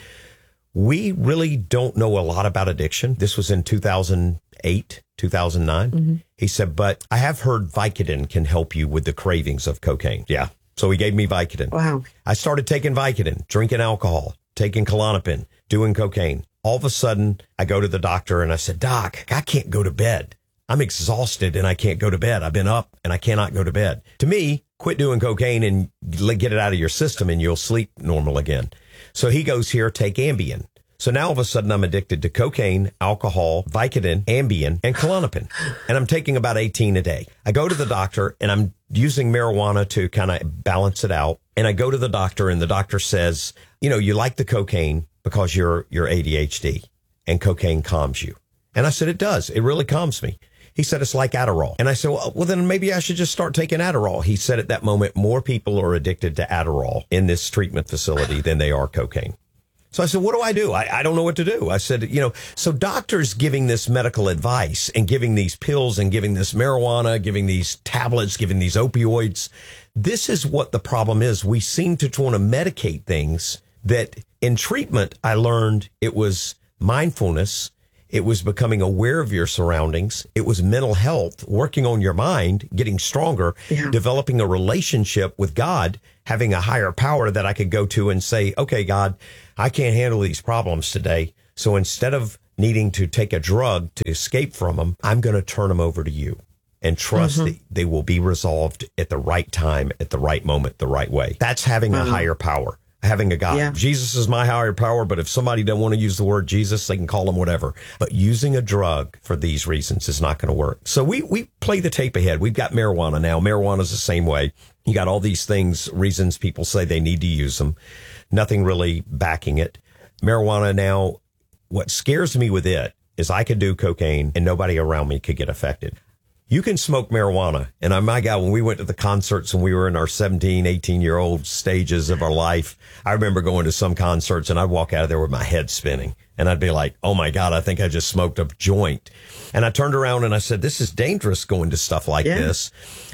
we really don't know a lot about addiction. This was in two thousand eight, two thousand nine. Mm-hmm. He said, but I have heard Vicodin can help you with the cravings of cocaine. Yeah. So he gave me Vicodin. Wow. I started taking Vicodin, drinking alcohol, taking Klonopin, doing cocaine. All of a sudden, I go to the doctor and I said, Doc, I can't go to bed. I'm exhausted and I can't go to bed. I've been up and I cannot go to bed. To me, quit doing cocaine and get it out of your system and you'll sleep normal again. So he goes, here, take Ambien. So now all of a sudden I'm addicted to cocaine, alcohol, Vicodin, Ambien, and Klonopin. And I'm taking about eighteen a day. I go to the doctor and I'm using marijuana to kind of balance it out. And I go to the doctor and the doctor says, you know, you like the cocaine because you're, you're A D H D and cocaine calms you. And I said, it does. It really calms me. He said, it's like Adderall. And I said, well, well, then maybe I should just start taking Adderall. He said at that moment, more people are addicted to Adderall in this treatment facility than they are cocaine. So I said, what do I do? I, I don't know what to do. I said, you know, so doctors giving this medical advice and giving these pills and giving this marijuana, giving these tablets, giving these opioids, this is what the problem is. We seem to want to medicate things that in treatment, I learned it was mindfulness. It was becoming aware of your surroundings. It was mental health, working on your mind, getting stronger, yeah. developing a relationship with God, having a higher power that I could go to and say, okay, God, I can't handle these problems today. So instead of needing to take a drug to escape from them, I'm going to turn them over to you and trust mm-hmm. that they will be resolved at the right time, at the right moment, the right way. That's having mm-hmm. a higher power. Having a God. Yeah. Jesus is my higher power, but if somebody don't want to use the word Jesus, they can call him whatever. But using a drug for these reasons is not going to work. So we, we play the tape ahead. We've got marijuana now. Marijuana is the same way. You got all these things, reasons people say they need to use them. Nothing really backing it. Marijuana now, what scares me with it is I could do cocaine and nobody around me could get affected. You can smoke marijuana. And I, my God, when we went to the concerts when we were in our seventeen, eighteen year old stages of our life, I remember going to some concerts and I'd walk out of there with my head spinning and I'd be like, oh my God, I think I just smoked a joint. And I turned around and I said, this is dangerous going to stuff like yeah. this.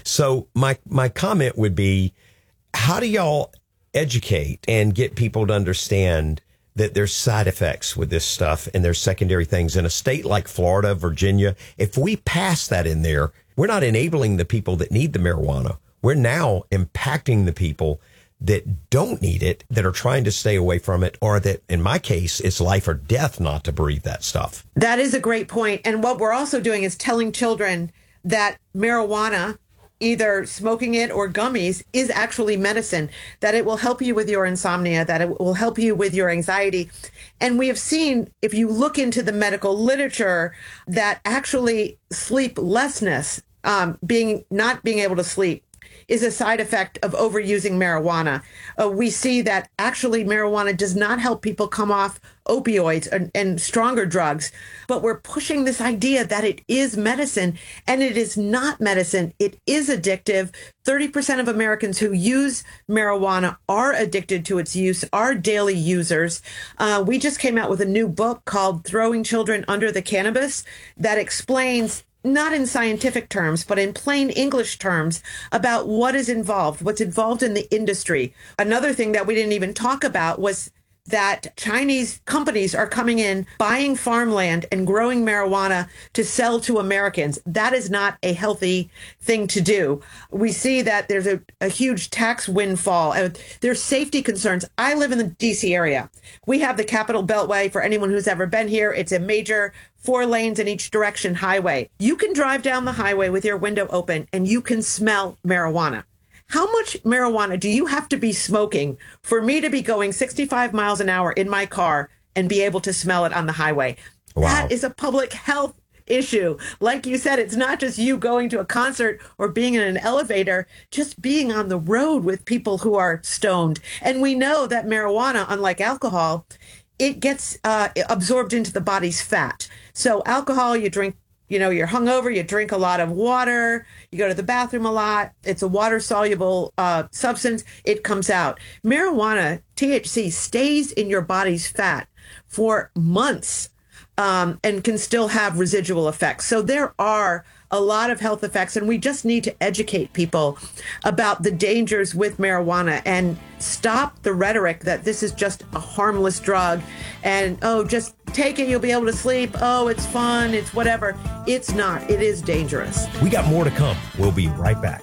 So my, my comment would be, how do y'all educate and get people to understand that there's side effects with this stuff and there's secondary things in a state like Florida, Virginia? If we pass that in there, we're not enabling the people that need the marijuana. We're now impacting the people that don't need it, that are trying to stay away from it, or that, in my case, it's life or death not to breathe that stuff. That is a great point. And what we're also doing is telling children that marijuana, either smoking it or gummies, is actually medicine, that it will help you with your insomnia, that it will help you with your anxiety. And we have seen, if you look into the medical literature, that actually sleeplessness, um, being not being able to sleep, is a side effect of overusing marijuana. Uh, we see that actually marijuana does not help people come off opioids and, and stronger drugs, but we're pushing this idea that it is medicine, and it is not medicine. It is addictive. thirty percent of Americans who use marijuana are addicted to its use, are daily users. Uh, we just came out with a new book called Throwing Children Under the Cannabis that explains, not in scientific terms, but in plain English terms, about what is involved, what's involved in the industry. Another thing that we didn't even talk about was that Chinese companies are coming in, buying farmland and growing marijuana to sell to Americans. That is not a healthy thing to do. We see that there's a, a huge tax windfall. Uh, there's safety concerns. I live in the D C area. We have the Capitol Beltway. For anyone who's ever been here, it's a major four lanes in each direction highway. You can drive down the highway with your window open and you can smell marijuana. How much marijuana do you have to be smoking for me to be going sixty-five miles an hour in my car and be able to smell it on the highway? Wow. That is a public health issue. Like you said, it's not just you going to a concert or being in an elevator, just being on the road with people who are stoned. And we know that marijuana, unlike alcohol, it gets uh, absorbed into the body's fat. So alcohol, you drink, you know, you're hungover, you drink a lot of water, you go to the bathroom a lot. It's a water-soluble uh, substance. It comes out. Marijuana, T H C, stays in your body's fat for months um, and can still have residual effects. So there are a lot of health effects, and we just need to educate people about the dangers with marijuana and stop the rhetoric that this is just a harmless drug and, oh, just take it, you'll be able to sleep. Oh, it's fun, it's whatever. It's not. It is dangerous. We got more to come. We'll be right back.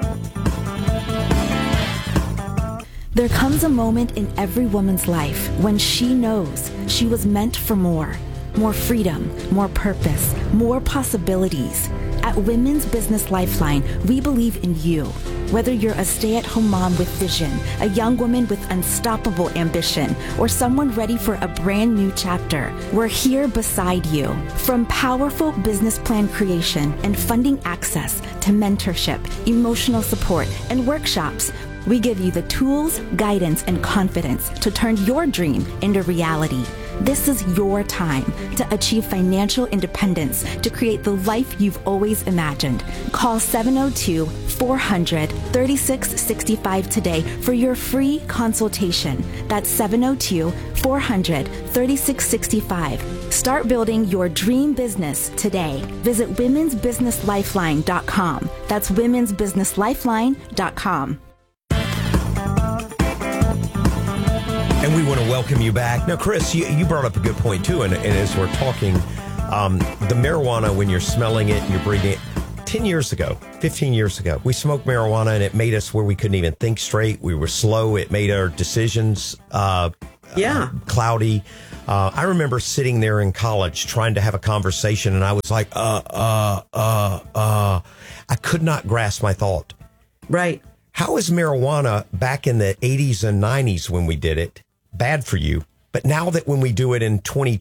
There comes a moment in every woman's life when she knows she was meant for more. More freedom, more purpose, more possibilities. At Women's Business Lifeline, we believe in you. Whether you're a stay-at-home mom with vision, a young woman with unstoppable ambition, or someone ready for a brand new chapter, we're here beside you. From powerful business plan creation and funding access to mentorship, emotional support, and workshops, we give you the tools, guidance, and confidence to turn your dream into reality. This is your time to achieve financial independence to create the life you've always imagined. Call seven oh two, four hundred, thirty-six sixty-five today for your free consultation. That's seven oh two, four hundred, thirty-six sixty-five. Start building your dream business today. Visit womens business lifeline dot com. That's womens business lifeline dot com. And we want to welcome you back. Now, Chris, you, you brought up a good point, too. And, and as we're talking, um, the marijuana, when you're smelling it and you're breathing it, ten years ago, fifteen years ago, we smoked marijuana and it made us where we couldn't even think straight. We were slow. It made our decisions uh, yeah. uh, cloudy. Uh, I remember sitting there in college trying to have a conversation, and I was like, uh, uh, uh, uh. I could not grasp my thought. Right. How is marijuana back in the eighties and nineties when we did it bad for you? But now that when we do it in twenty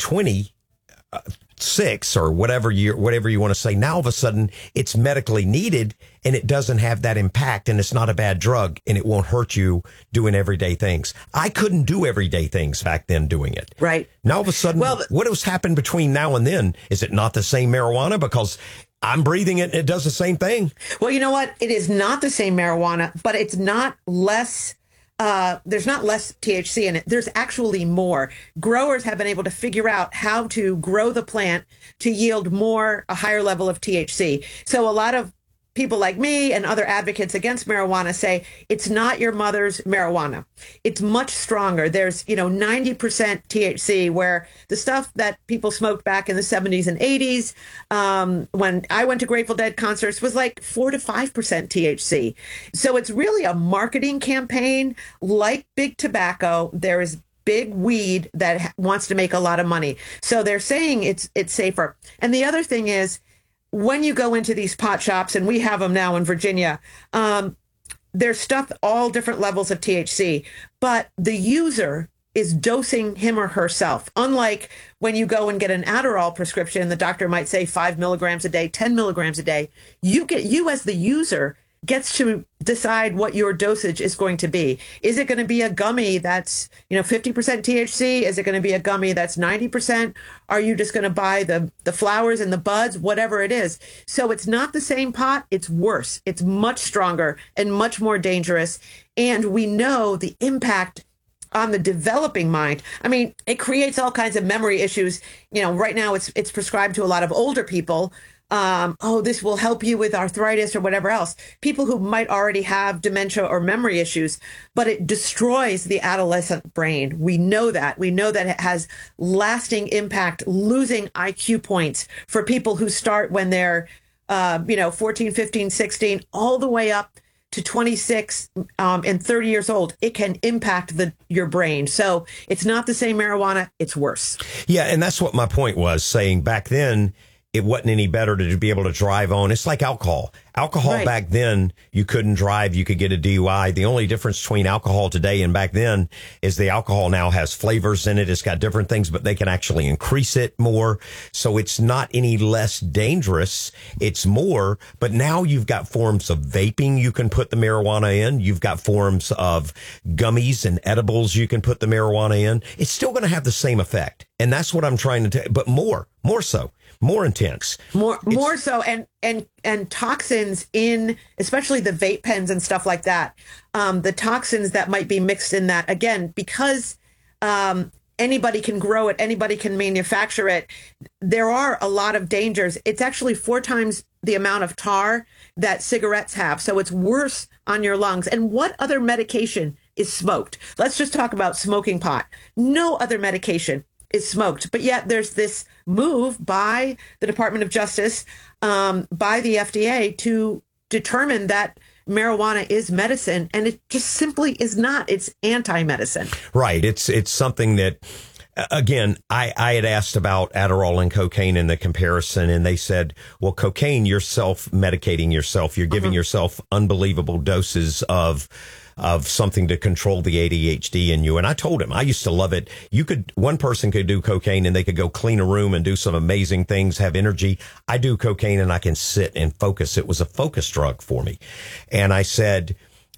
twenty-six or whatever year, whatever you want to say, now all of a sudden it's medically needed and it doesn't have that impact, and it's not a bad drug and it won't hurt you doing everyday things. I couldn't do everyday things back then doing it. Right. Now all of a sudden, well, what has happened between now and then? Is it not the same marijuana? Because I'm breathing it and it does the same thing. Well, you know what? It is not the same marijuana, but it's not less. Uh, there's not less T H C in it. There's actually more. Growers have been able to figure out how to grow the plant to yield more, a higher level of T H C. So a lot of people like me and other advocates against marijuana say it's not your mother's marijuana. It's much stronger. There's, you know, ninety percent T H C, where the stuff that people smoked back in the seventies and eighties, um, when I went to Grateful Dead concerts, was like four to five percent T H C. So it's really a marketing campaign like big tobacco. There is big weed that wants to make a lot of money. So they're saying it's it's safer. And the other thing is, when you go into these pot shops, and we have them now in Virginia, um, there's stuff, all different levels of T H C, but the user is dosing him or herself. Unlike when you go and get an Adderall prescription, the doctor might say five milligrams a day, ten milligrams a day. You get, you as the user gets to decide what your dosage is going to be. Is it going to be a gummy that's, you know, fifty percent T H C? Is it going to be a gummy that's ninety percent? Are you just going to buy the, the flowers and the buds, whatever it is? So it's not the same pot. It's worse. It's much stronger and much more dangerous. And we know the impact on the developing mind. I mean, it creates all kinds of memory issues. You know, right now it's it's prescribed to a lot of older people. Um, oh, this will help you with arthritis or whatever else. People who might already have dementia or memory issues, but it destroys the adolescent brain. We know that. We know that it has lasting impact, losing I Q points for people who start when they're, uh, you know, fourteen, fifteen, sixteen, all the way up to twenty-six um, and thirty years old. It can impact the your brain. So it's not the same marijuana. It's worse. Yeah. And that's what my point was, saying back then, it wasn't any better to be able to drive on. It's like alcohol. Alcohol right. Back then, you couldn't drive. You could get a D U I. The only difference between alcohol today and back then is the alcohol now has flavors in it. It's got different things, but they can actually increase it more. So it's not any less dangerous. It's more. But now you've got forms of vaping you can put the marijuana in. You've got forms of gummies and edibles you can put the marijuana in. It's still going to have the same effect. And that's what I'm trying to tell you, but more, more so. More intense. More it's, more so, and and and toxins in, especially the vape pens and stuff like that. Um, the toxins that might be mixed in that, again, because um, anybody can grow it, anybody can manufacture it. There are a lot of dangers. It's actually four times the amount of tar that cigarettes have. So it's worse on your lungs. And what other medication is smoked? Let's just talk about smoking pot. No other medication is smoked. But yet there's this move by the Department of Justice, um, by the F D A, to determine that marijuana is medicine, and it just simply is not. It's anti-medicine. Right. It's it's something that, again, I, I had asked about Adderall and cocaine in the comparison, and they said, well, cocaine, you're self-medicating yourself. You're giving mm-hmm. yourself unbelievable doses of of something to control the A D H D in you. And I told him, I used to love it. You could, one person could do cocaine and they could go clean a room and do some amazing things, have energy. I do cocaine and I can sit and focus. It was a focus drug for me. And I said,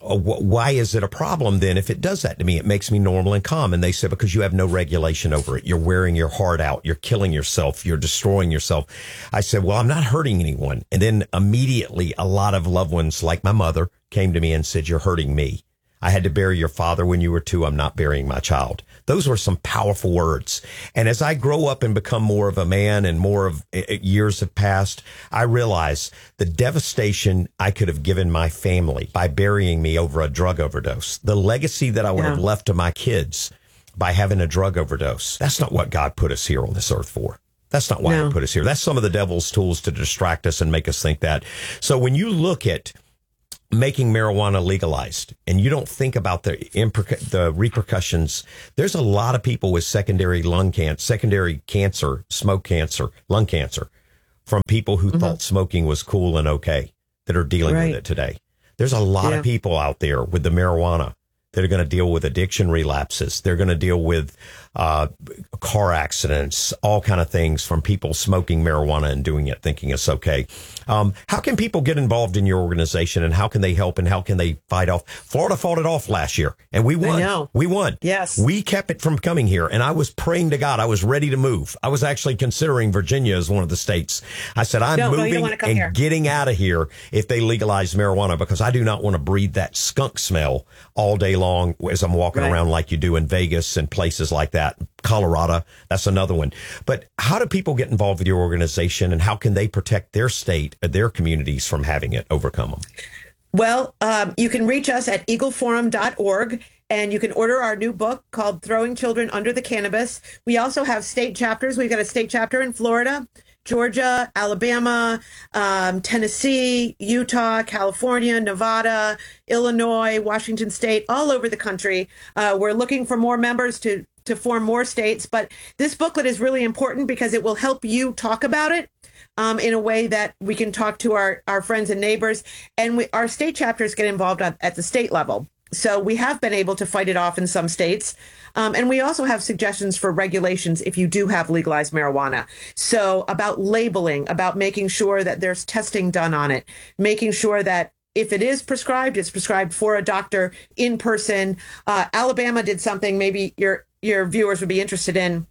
uh, wh- why is it a problem then if it does that to me? It makes me normal and calm. And they said, because you have no regulation over it. You're wearing your heart out. You're killing yourself. You're destroying yourself. I said, well, I'm not hurting anyone. And then immediately a lot of loved ones like my mother came to me and said, you're hurting me. I had to bury your father when you were two. I'm not burying my child. Those were some powerful words. And as I grow up and become more of a man and more of uh, years have passed, I realize the devastation I could have given my family by burying me over a drug overdose, the legacy that I would Yeah. have left to my kids by having a drug overdose. That's not what God put us here on this earth for. That's not why No. he put us here. That's some of the devil's tools to distract us and make us think that. So when you look at making marijuana legalized and you don't think about the imper- the repercussions, there's a lot of people with secondary lung cancer, secondary cancer, smoke cancer, lung cancer from people who mm-hmm. thought smoking was cool and okay that are dealing Right. with it today. There's a lot Yeah. of people out there with the marijuana that are going to deal with addiction relapses. They're going to deal with uh, car accidents, all kind of things from people smoking marijuana and doing it, thinking it's okay. Um, how can people get involved in your organization and how can they help and how can they fight off? Florida fought it off last year and we won. I know. We won. Yes. We kept it from coming here. And I was praying to God. I was ready to move. I was actually considering Virginia as one of the states. I said, I'm No, no, you don't moving wanna come and here. getting out of here if they legalize marijuana because I do not want to breathe that skunk smell all day long as I'm walking Right. around like you do in Vegas and places like that. Colorado, that's another one. But how do people get involved with your organization and how can they protect their state, their communities from having it overcome them? Well, um, you can reach us at eagle forum dot org and you can order our new book called Throwing Children Under the Cannabis. We also have state chapters. We've got a state chapter in Florida, Georgia, Alabama, um, Tennessee, Utah, California, Nevada, Illinois, Washington State, all over the country. Uh, we're looking for more members to to form more states. But this booklet is really important because it will help you talk about it um, in a way that we can talk to our, our friends and neighbors. And we, our state chapters get involved at, at the state level. So we have been able to fight it off in some states. Um, and we also have suggestions for regulations if you do have legalized marijuana. So about labeling, about making sure that there's testing done on it, making sure that if it is prescribed, it's prescribed for a doctor in person. Uh, Alabama did something maybe your your viewers would be interested in.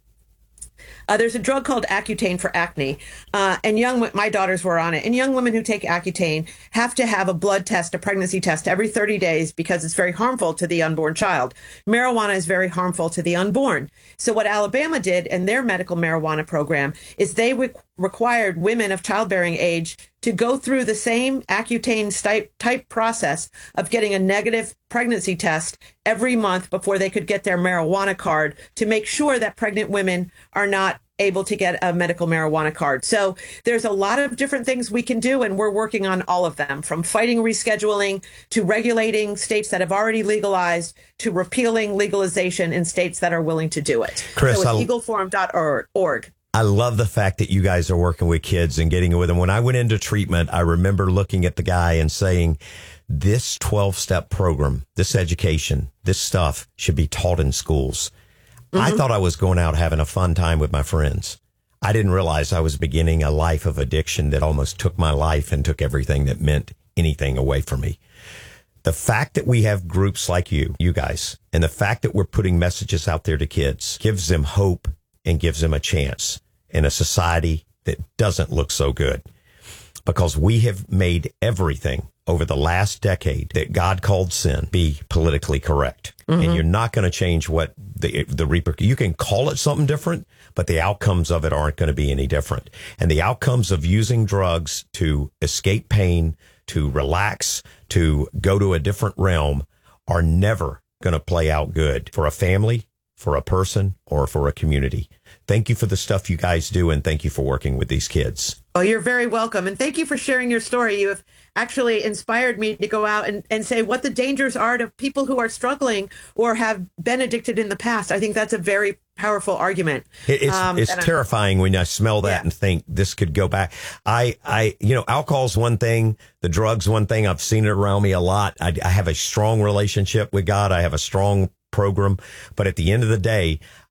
Uh, there's a drug called Accutane for acne, uh, and young my daughters were on it. And young women who take Accutane have to have a blood test, a pregnancy test every thirty days because it's very harmful to the unborn child. Marijuana is very harmful to the unborn. So what Alabama did in their medical marijuana program is they re- required women of childbearing age to go through the same Accutane type, type process of getting a negative pregnancy test every month before they could get their marijuana card to make sure that pregnant women are not able to get a medical marijuana card. So there's a lot of different things we can do, and we're working on all of them, from fighting rescheduling to regulating states that have already legalized to repealing legalization in states that are willing to do it. Chris, so it's I'll- eagle forum dot org. I love the fact that you guys are working with kids and getting with them. When I went into treatment, I remember looking at the guy and saying, this twelve-step program, this education, this stuff should be taught in schools. Mm-hmm. I thought I was going out having a fun time with my friends. I didn't realize I was beginning a life of addiction that almost took my life and took everything that meant anything away from me. The fact that we have groups like you, you guys, and the fact that we're putting messages out there to kids gives them hope and gives them a chance in a society that doesn't look so good, because we have made everything over the last decade that God called sin be politically correct. Mm-hmm. And you're not going to change what the, the reper, you can call it something different, but the outcomes of it aren't going to be any different. And the outcomes of using drugs to escape pain, to relax, to go to a different realm are never going to play out good for a family, for a person, or for a community. Thank you for the stuff you guys do, and thank you for working with these kids. Oh, you're very welcome. And thank you for sharing your story. You have actually inspired me to go out and, and say what the dangers are to people who are struggling or have been addicted in the past. I think that's a very powerful argument. It, it's um, it's terrifying when I smell that yeah. and think this could go back. I, I, you know, alcohol's one thing, the drug's one thing. I've seen it around me a lot. I, I have a strong relationship with God. I have a strong program. But at the end of the day,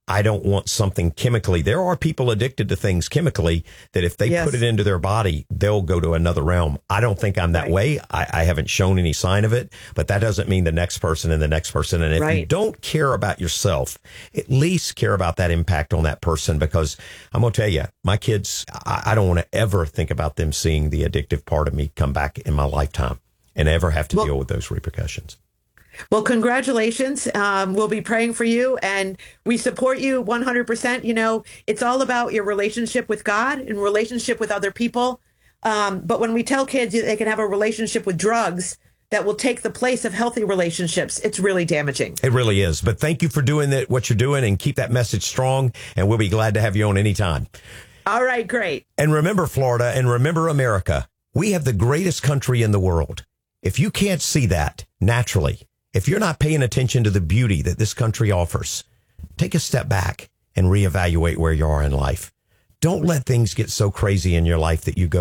I don't want something chemically. There are people addicted to things chemically that if they Yes. put it into their body, they'll go to another realm. I don't think I'm that Right. way. I, I haven't shown any sign of it, but that doesn't mean the next person and the next person. And if you Right. don't care about yourself, at least care about that impact on that person, because I'm going to tell you, my kids, I, I don't want to ever think about them seeing the addictive part of me come back in my lifetime and ever have to Well- deal with those repercussions. Well, congratulations. Um, we'll be praying for you, and we support you one hundred percent. You know, it's all about your relationship with God and relationship with other people. Um, but when we tell kids they can have a relationship with drugs that will take the place of healthy relationships, it's really damaging. It really is. But thank you for doing that, what you're doing, and keep that message strong. And we'll be glad to have you on anytime. All right, great. And remember, Florida, and remember, America, we have the greatest country in the world. If you can't see that naturally, if you're not paying attention to the beauty that this country offers, take a step back and reevaluate where you are in life. Don't let things get so crazy in your life that you go